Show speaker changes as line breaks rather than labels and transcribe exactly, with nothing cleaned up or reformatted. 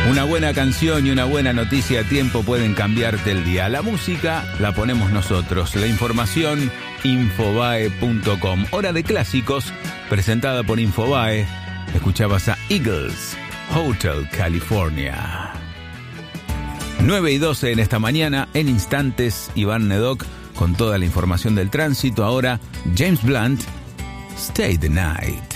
Una buena canción y una buena noticia a tiempo pueden cambiarte el día. La música la ponemos nosotros. La información, infobae punto com. Hora de clásicos, presentada por Infobae. Escuchabas a Eagles, Hotel California. nueve y doce en esta mañana. En instantes, Iván Nedoc con toda la información del tránsito. Ahora, James Blunt, Stay the Night.